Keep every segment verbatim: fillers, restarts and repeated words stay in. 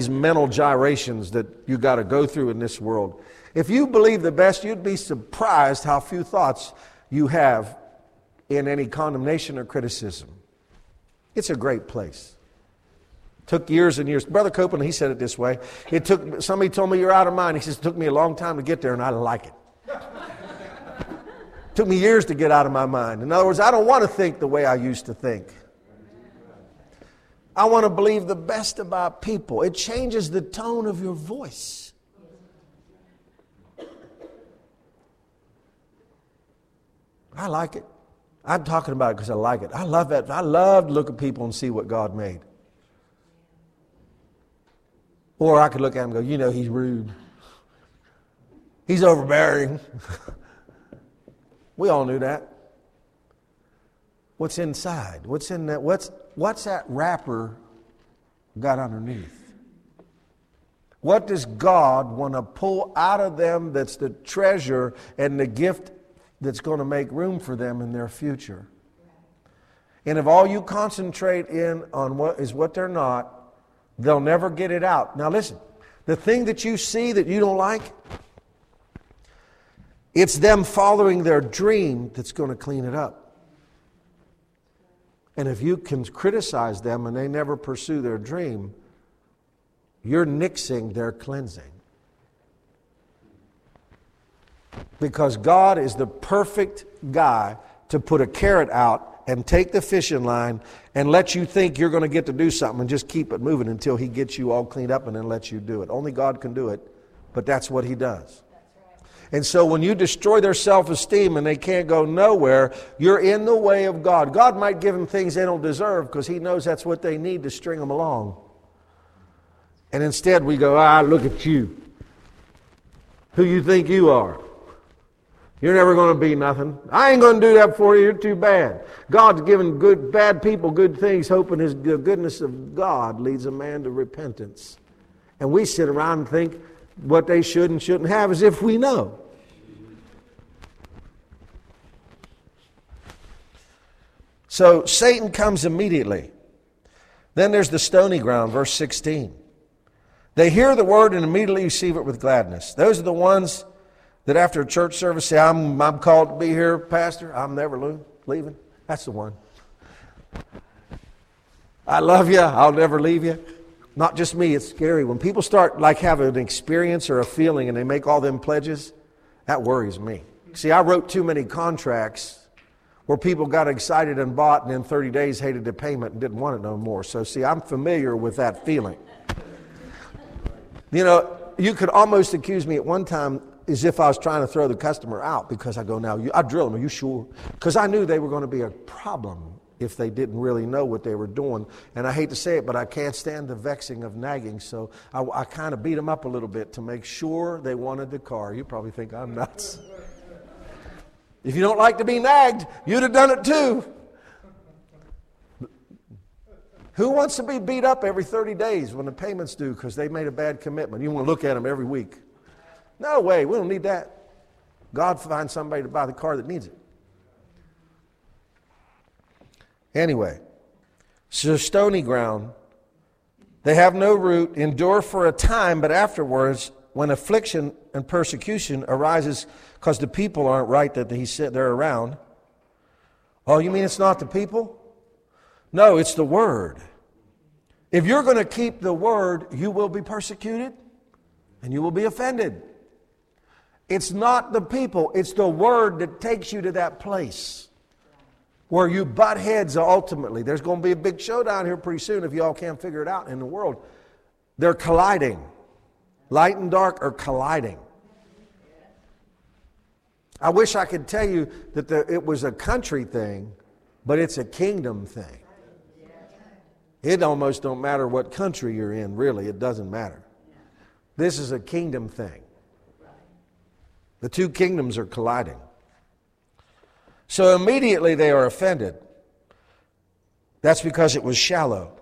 these mental gyrations that you got to go through in this world. If you believe the best, you'd be surprised how few thoughts you have in any condemnation or criticism. It's a great place. Took years and years. Brother Copeland, he said it this way. It took, somebody told me you're out of mind. He says, it took me a long time to get there and I like it. Took me years to get out of my mind. In other words, I don't want to think the way I used to think. I want to believe the best about people. It changes the tone of your voice. I like it. I'm talking about it because I like it. I love that. I love to look at people and see what God made. Or I could look at him and go, you know, he's rude. He's overbearing. We all knew that. What's inside? What's in that? What's what's that wrapper got underneath? What does God want to pull out of them that's the treasure and the gift that's going to make room for them in their future? And if all you concentrate in on what is what they're not, they'll never get it out. Now listen, the thing that you see that you don't like, it's them following their dream that's going to clean it up. And if you can criticize them and they never pursue their dream, you're nixing their cleansing. Because God is the perfect guy to put a carrot out and take the fishing line and let you think you're going to get to do something and just keep it moving until he gets you all cleaned up and then lets you do it. Only God can do it, but that's what he does. And so when you destroy their self-esteem and they can't go nowhere, you're in the way of God. God might give them things they don't deserve because he knows that's what they need to string them along. And instead we go, ah, look at you. Who you think you are. You're never going to be nothing. I ain't going to do that for you. You're too bad. God's given good, bad people good things, hoping his, the goodness of God leads a man to repentance. And we sit around and think what they should and shouldn't have as if we know. So Satan comes immediately. Then there's the stony ground, verse sixteen. They hear the word and immediately receive it with gladness. Those are the ones that after a church service say, I'm, I'm called to be here, Pastor. I'm never leaving. That's the one. I love you. I'll never leave you. Not just me. It's scary. When people start like having an experience or a feeling and they make all them pledges, that worries me. See, I wrote too many contracts where people got excited and bought and in thirty days hated the payment and didn't want it no more. So see, I'm familiar with that feeling. You know, you could almost accuse me at one time as if I was trying to throw the customer out because I go, now, you, I drill them, are you sure? Because I knew they were going to be a problem if they didn't really know what they were doing. And I hate to say it, but I can't stand the vexing of nagging. So I, I kind of beat them up a little bit to make sure they wanted the car. You probably think I'm nuts. If you don't like to be nagged, you'd have done it too. Who wants to be beat up every thirty days when the payment's due because they made a bad commitment? You want to look at them every week. No way, we don't need that. God finds somebody to buy the car that needs it. Anyway, so stony ground, they have no root, endure for a time, but afterwards, when affliction and persecution arises because the people aren't right that he said they're around. Oh, you mean it's not the people? No, it's the word. If you're going to keep the word, you will be persecuted and you will be offended. It's not the people, it's the word that takes you to that place where you butt heads ultimately. There's going to be a big showdown here pretty soon if you all can't figure it out in the world. They're colliding. Light and dark are colliding. I wish I could tell you that the, it was a country thing, but it's a kingdom thing. It almost don't matter what country you're in, really. It doesn't matter. This is a kingdom thing. The two kingdoms are colliding. So immediately they are offended. That's because it was shallow.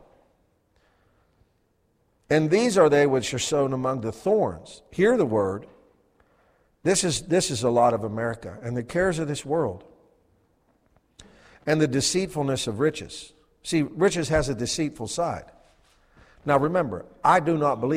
And these are they which are sown among the thorns. Hear the word. This is, this is a lot of America. And the cares of this world. And the deceitfulness of riches. See, riches has a deceitful side. Now remember, I do not believe